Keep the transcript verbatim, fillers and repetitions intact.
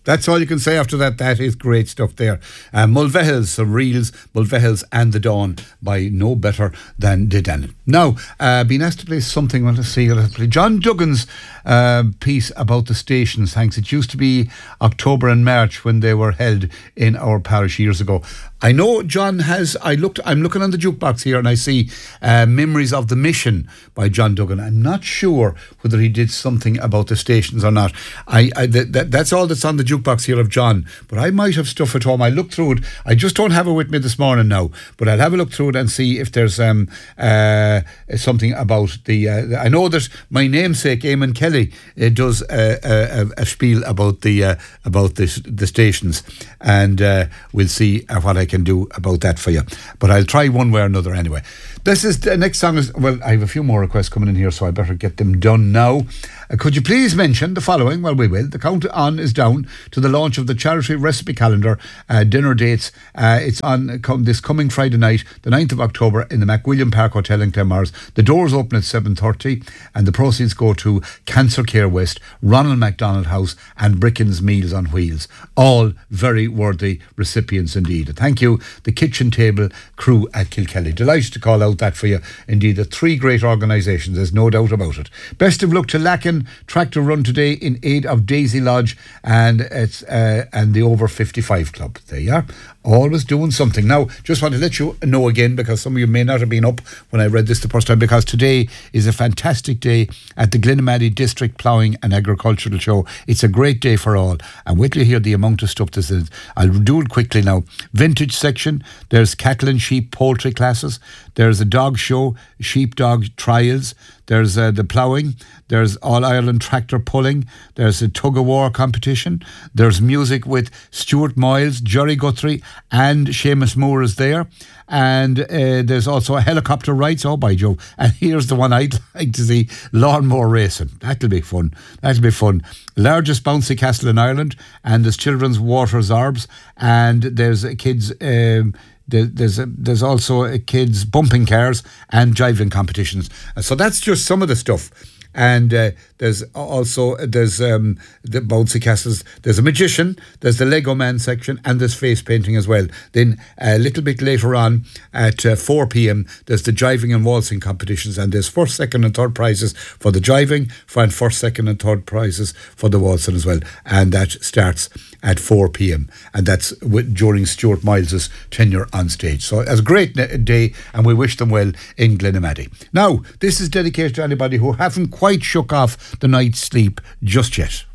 That's all you can say after that. That is great stuff there. Uh, Mulvehels, some reels, Mulvehels and the Dawn by no better than Dedannen. Now, uh, been asked to play something. Well, let's see. Let's play John Duggan's uh, piece about the stations. Thanks. It used to be October and March when they were held in our parish years ago. I know John has. I looked. I'm looking on the jukebox here, and I see uh, Memories of the Mission by John Duggan. I'm not sure whether he did something about the stations or not. I, I th- th- that's all that's on the jukebox here of John. But I might have stuff at home. I looked through it. I just don't have it with me this morning now. But I'll have a look through it and see if there's um uh something about the. Uh, I know that my namesake Eamon Kelly uh, does a, a, a spiel about the uh, about this the stations, and uh, we'll see uh, what I can do about that for you. But I'll try one way or another anyway. This is the next song is, well, I have a few more requests coming in here, so I better get them done now. Uh, could you please mention the following? Well, we will. The countdown is down to the launch of the charity recipe calendar uh, dinner dates. Uh, it's on uh, com- this coming Friday night, the ninth of October, in the McWilliam Park Hotel in Clonmars. The doors open at seven thirty, and the proceeds go to Cancer Care West, Ronald McDonald House, and Bricken's Meals on Wheels. All very worthy recipients indeed. Thank you, the kitchen table crew at Kilkelly. Delighted to call out that for you. Indeed, the three great organisations, there's no doubt about it. Best of luck to Lacken Tractor Run today in aid of Daisy Lodge and it's uh, and the Over fifty-five Club. There you are. Always doing something. Now, just want to let you know again, because some of you may not have been up when I read this the first time, because today is a fantastic day at the Glenamaddy District Ploughing and Agricultural Show. It's a great day for all. And wait till you hear the amount of stuff this is. I'll do it quickly now. Vintage section, there's cattle and sheep poultry classes, there's a dog show, sheepdog trials, there's uh, the ploughing, there's All Ireland tractor pulling, there's a tug of war competition, there's music with Stuart Moyles, Jerry Guthrie and Seamus Moore is there, and uh, there's also a helicopter rides. Oh by Joe. And here's the one I'd like to see, lawnmower racing. That'll be fun. That'll be fun. Largest bouncy castle in Ireland, and there's children's water zorbs, and there's a kids um, There's a, there's also a kids bumping cars and driving competitions. So that's just some of the stuff. And uh, there's also there's um, the bouncy castles. There's a magician. There's the Lego Man section, and there's face painting as well. Then a little bit later on at uh, four p.m. there's the driving and waltzing competitions, and there's first, second, and third prizes for the driving, and first, second, and third prizes for the waltzing as well. And that starts at four p.m. and that's with, during Stuart Miles' tenure on stage. So it's a great day, and we wish them well in Glenamaddy. Now, this is dedicated to anybody who haven't quite shook off the night's sleep just yet.